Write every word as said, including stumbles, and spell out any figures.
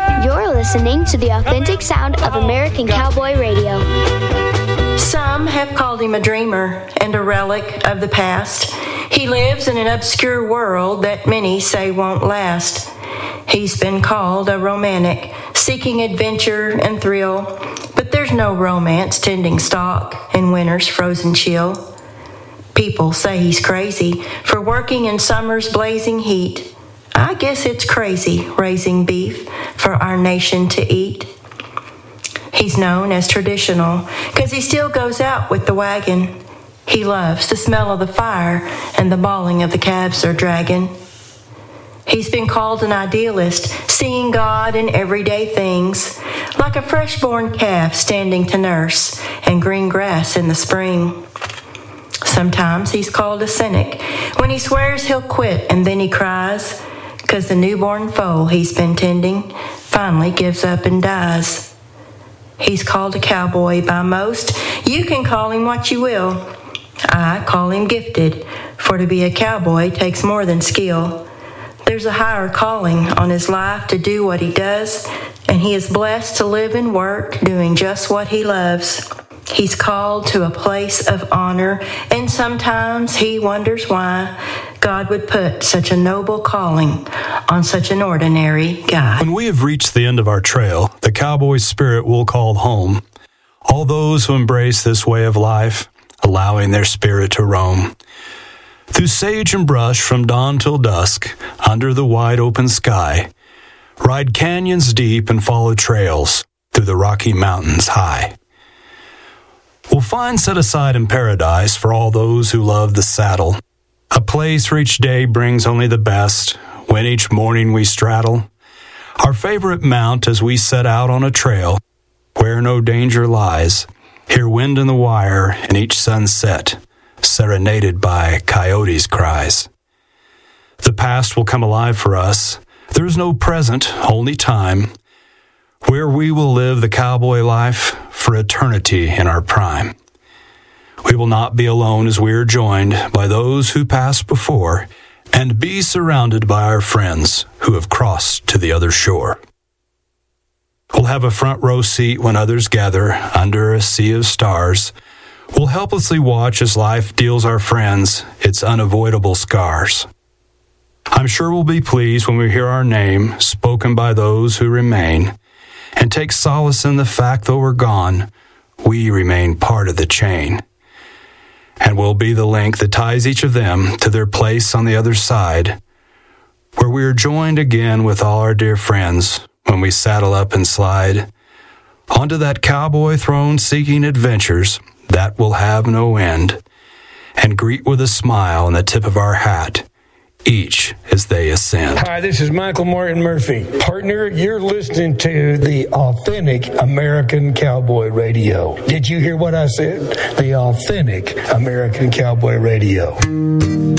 You're listening to the authentic sound of American Cowboy Radio. Some have called him a dreamer and a relic of the past. He lives in an obscure world that many say won't last. He's been called a romantic, seeking adventure and thrill, but there's no romance tending stock in winter's frozen chill. People say he's crazy for working in summer's blazing heat. I guess it's crazy raising beef for our nation to eat. He's known as traditional because he still goes out with the wagon. He loves the smell of the fire and the bawling of the calves they're dragging. He's been called an idealist, seeing God in everyday things, like a fresh-born calf standing to nurse and green grass in the spring. Sometimes he's called a cynic when he swears he'll quit and then he cries, 'cause the newborn foal he's been tending finally gives up and dies. He's called a cowboy by most. You can call him what you will. I call him gifted, for to be a cowboy takes more than skill. There's a higher calling on his life to do what he does, and he is blessed to live and work doing just what he loves. He's called to a place of honor, and sometimes he wonders why God would put such a noble calling on such an ordinary guy. When we have reached the end of our trail, the cowboy spirit will call home all those who embrace this way of life, allowing their spirit to roam. Through sage and brush from dawn till dusk, under the wide open sky, ride canyons deep and follow trails through the Rocky Mountains high. We'll find set aside in paradise for all those who love the saddle, a place where each day brings only the best, when each morning we straddle our favorite mount as we set out on a trail where no danger lies, hear wind in the wire and each sunset serenaded by coyotes' cries. The past will come alive for us. There is no present, only time, where we will live the cowboy life for eternity in our prime. We will not be alone as we are joined by those who passed before, and be surrounded by our friends who have crossed to the other shore. We'll have a front row seat when others gather under a sea of stars. We'll helplessly watch as life deals our friends its unavoidable scars. I'm sure we'll be pleased when we hear our name spoken by those who remain, and take solace in the fact though we're gone, we remain part of the chain. And we'll be the link that ties each of them to their place on the other side, where we are joined again with all our dear friends when we saddle up and slide onto that cowboy throne seeking adventures that will have no end, and greet with a smile on the tip of our hat each as they ascend. Hi, this is Michael Martin Murphy. Partner, you're listening to the authentic American Cowboy Radio. Did you hear what I said? The authentic American Cowboy Radio.